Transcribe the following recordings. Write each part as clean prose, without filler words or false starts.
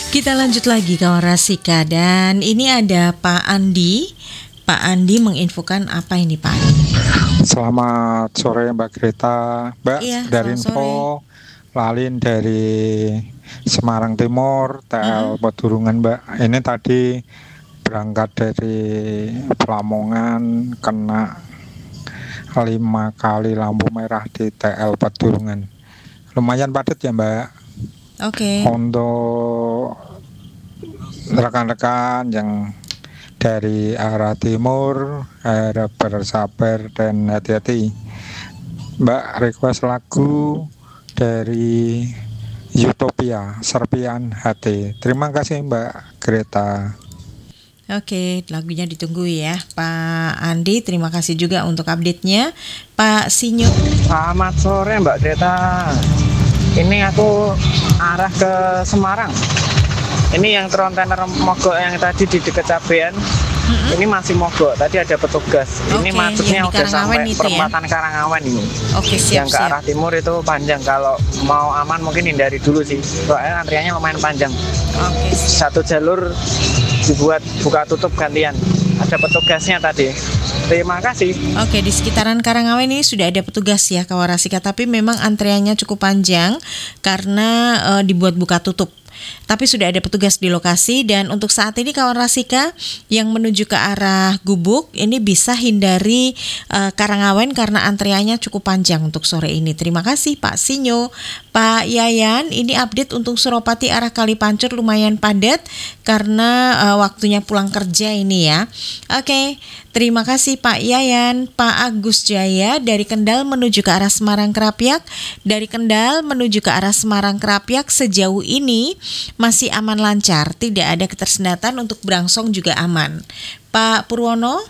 Kita lanjut lagi kawan Rasika, dan ini ada Pak Andi. Pak Andi menginfokan apa ini Pak Andi? Selamat sore Mbak Greta. Mbak, Iya, dari selamat sore. info Lalin dari Semarang Timur, TL Pedurungan Mbak. Ini tadi berangkat dari Lamongan, kena 5 kali lampu merah di TL Pedurungan. Lumayan padat ya Mbak. Oke. Untuk rekan-rekan yang dari arah timur harap bersabar dan hati-hati. Mbak, request lagu dari Utopia, Serpian Hati. Terima kasih Mbak Greta. Oke, lagunya ditunggu ya Pak Andi. Terima kasih juga untuk update-nya Pak Sinyo. Selamat sore Mbak Greta. Ini aku arah ke Semarang. Ini yang kontainer mogok yang tadi di dekat Cabean. Ini masih mogok. Tadi ada petugas. Ini macetnya udah sampai perempatan Karangawen ini. Oke, siap. Yang ke arah timur itu panjang. Kalau mau aman mungkin hindari dulu sih. Soalnya antriannya lumayan panjang. Oke. Satu jalur dibuat buka tutup gantian. Ada petugasnya tadi. Terima kasih. Oke, di sekitaran Karangawen ini sudah ada petugas ya kawan Rasika, tapi memang antriannya cukup panjang karena dibuat buka tutup. Tapi sudah ada petugas di lokasi, dan untuk saat ini kawan Rasika yang menuju ke arah Gubuk ini bisa hindari Karangawen karena antriannya cukup panjang untuk sore ini. Terima kasih Pak Sinyo. Pak Yayan, ini update untuk Suropati arah Kalipancur lumayan padat karena waktunya pulang kerja ini ya. Oke, terima kasih Pak Yayan. Pak Agus Jaya dari Kendal menuju ke arah Semarang Kerapiak. Dari Kendal menuju ke arah Semarang Kerapiak sejauh ini masih aman lancar, tidak ada ketersendatan, untuk Brangsong juga aman. Pak Purwono.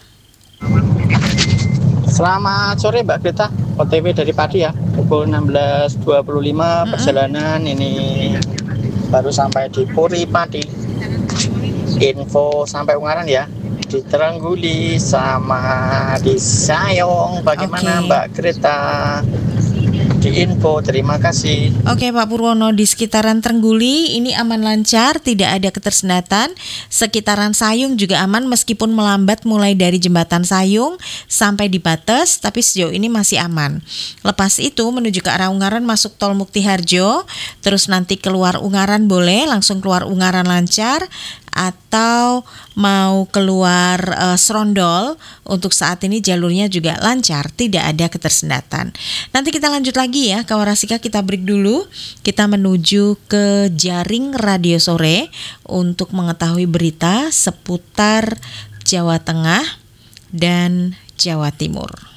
Selamat sore Mbak Greta, OTW dari Padi ya, pukul 16.25 perjalanan ini baru sampai di Puri Padi. Info sampai Ungaran ya, di Terengguli sama di Sayong. Bagaimana Mbak Greta? Di info, terima kasih. Oke Pak Purwono, di sekitaran Trengguli ini aman lancar, tidak ada ketersendatan. Sekitaran Sayung juga aman meskipun melambat mulai dari jembatan Sayung sampai di Bates, tapi sejauh ini masih aman. Lepas itu menuju ke arah Ungaran masuk tol Muktiharjo, terus nanti keluar Ungaran boleh, langsung keluar Ungaran lancar, atau mau keluar Serondol, untuk saat ini jalurnya juga lancar, tidak ada ketersendatan. Nanti kita lanjut lagi ya kawan Rasika, kita break dulu. Kita menuju ke Jaring Radio Sore untuk mengetahui berita seputar Jawa Tengah dan Jawa Timur.